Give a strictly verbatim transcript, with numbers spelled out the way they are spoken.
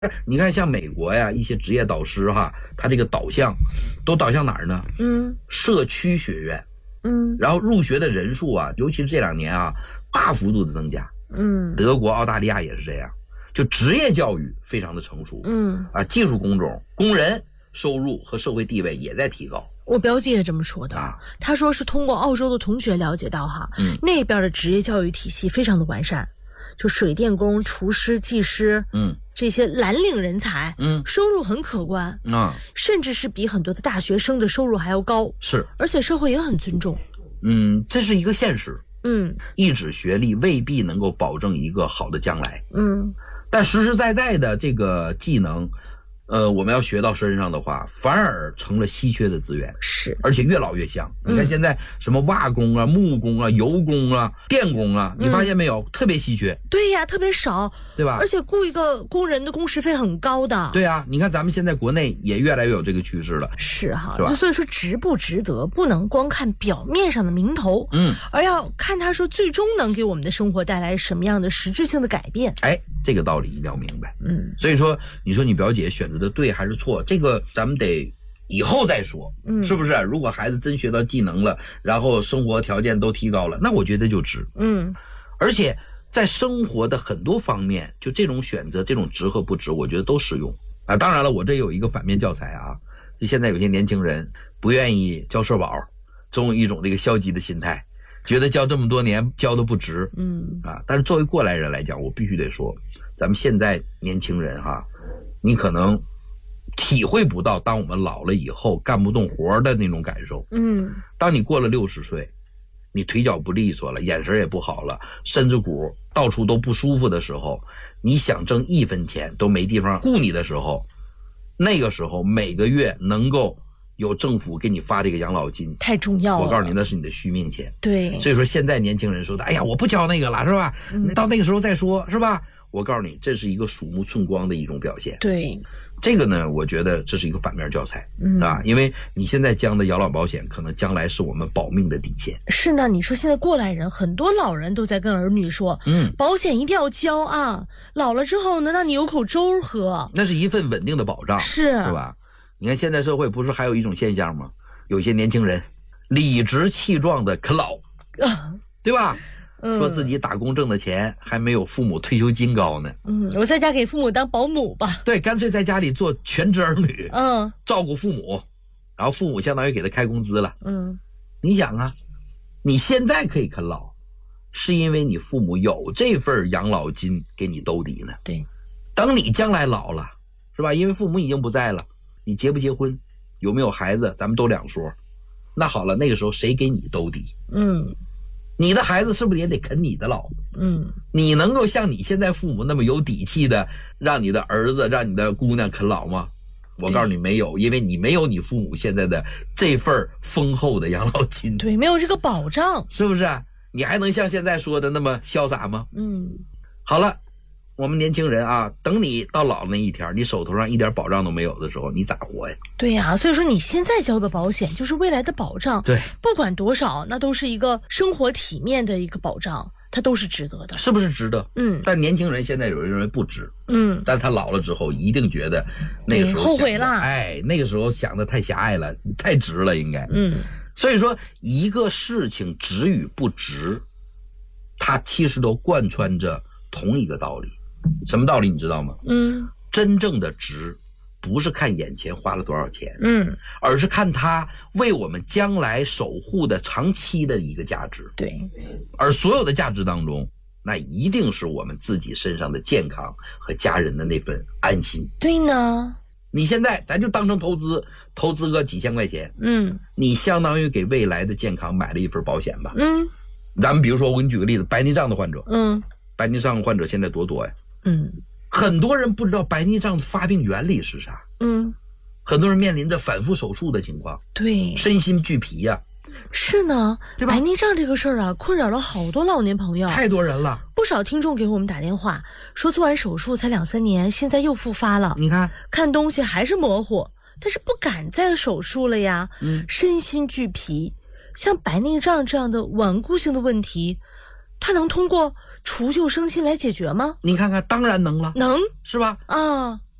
你看像美国呀，一些职业导师哈，他这个导向都导向哪儿呢？嗯，社区学院。嗯，然后入学的人数啊，尤其是这两年啊，大幅度的增加。嗯，德国、澳大利亚也是这样，就职业教育非常的成熟。嗯，啊，技术工种、工人收入和社会地位也在提高。 我表姐也这么说的，啊、她说是通过澳洲的同学了解到哈，嗯，那边的职业教育体系非常的完善，就水电工、厨师、技师，嗯，这些蓝领人才，嗯，收入很可观，啊，甚至是比很多的大学生的收入还要高， 是， 而且社会也很尊重。 嗯，这是一个现实。嗯，一纸学历未必能够保证一个好的将来。嗯，但实实在在的这个技能。呃，我们要学到身上的话，反而成了稀缺的资源， 是， 而且越老越香。嗯、你看现在什么瓦工啊、木工啊、油工啊、电工啊，你发现没有，嗯、特别稀缺。 对呀，特别少， 对吧？ 而且雇一个工人的工时费很高的。 对呀，你看咱们现在国内也越来越有这个趋势了。 是哈，是吧？所以说值不值得，不能光看表面上的名头，嗯，而要看他说最终能给我们的生活带来什么样的实质性的改变。 哎，这个道理一定要明白。嗯，所以说，你说你表姐选择的对还是错，这个咱们得以后再说，嗯，是不是？如果孩子真学到技能了，然后生活条件都提高了，那我觉得就值。嗯，而且在生活的很多方面，就这种选择，这种值和不值，我觉得都适用啊。当然了，我这有一个反面教材啊，就现在有些年轻人不愿意交社保，总有一种这个消极的心态，觉得交这么多年交的不值。嗯啊，但是作为过来人来讲，我必须得说，咱们现在年轻人哈，你可能体会不到当我们老了以后干不动活的那种感受。嗯，当你过了六十岁，你腿脚不利索了，眼神也不好了，身子骨到处都不舒服的时候，你想挣一分钱都没地方雇你的时候，那个时候每个月能够有政府给你发这个养老金， 太重要了。 我告诉你，那是你的续命钱。 对， 所以说现在年轻人说的，哎呀，我不交那个了，是吧？嗯、到那个时候再说，是吧？我告诉你，这是一个鼠目寸光的一种表现。 对， 这个呢，我觉得这是一个反面教材，嗯啊，因为你现在交的养老保险，可能将来是我们保命的底线。 是呢，你说现在过来人，很多老人都在跟儿女说，嗯，保险一定要交啊，老了之后能让你有口粥喝， 那是一份稳定的保障， 是， 是吧？你看现在社会不是还有一种现象吗？有些年轻人理直气壮的啃老，啊、对吧？嗯、说自己打工挣的钱还没有父母退休金高呢。 嗯，我在家给父母当保姆吧。 对，干脆在家里做全职儿女，嗯，照顾父母，然后父母相当于给他开工资了。嗯，你想啊，你现在可以啃老，是因为你父母有这份养老金给你兜底呢。 对， 等你将来老了，是吧？因为父母已经不在了，你结不结婚，有没有孩子，咱们都两说。那好了，那个时候谁给你兜底？嗯。你的孩子是不是也得啃你的老？嗯，你能够像你现在父母那么有底气的让你的儿子、让你的姑娘啃老吗？我告诉你没有，因为你没有你父母现在的这份丰厚的养老金。 对，没有这个保障， 是不是？你还能像现在说的那么潇洒吗？嗯，好了，我们年轻人啊，等你到老那一天，你手头上一点保障都没有的时候，你咋活呀？ 对呀、啊，所以说你现在交的保险就是未来的保障。 对， 不管多少，那都是一个生活体面的一个保障，它都是值得的。 是不是值得？嗯。但年轻人现在有人认为不值。嗯。但他老了之后，一定觉得那个时候后悔了。 哎，那个时候想的太狭隘了，太值了，应该。嗯。所以说，一个事情值与不值，它其实都贯穿着同一个道理。什么道理你知道吗？嗯，真正的值不是看眼前花了多少钱，嗯，而是看它为我们将来守护的长期的一个价值。 对， 而所有的价值当中，那一定是我们自己身上的健康和家人的那份安心。 对呢， 你现在咱就当成投资，投资个几千块钱，嗯，你相当于给未来的健康买了一份保险吧。嗯，咱们比如说我给你举个例子，白内障的患者，嗯，白内障患者现在多多呀。嗯，很多人不知道白内障的发病原理是啥。嗯，很多人面临着反复手术的情况， 对， 身心俱疲呀、啊。 是呢，对吧？白内障这个事儿啊，困扰了好多老年朋友， 太多人了。 不少听众给我们打电话说，做完手术才两三年，现在又复发了。 你看， 看东西还是模糊，但是不敢再手术了呀。嗯，身心俱疲，像白内障这样的顽固性的问题，它能通过除旧生新来解决吗？ 你看看，当然能了， 能， 是吧？ 啊，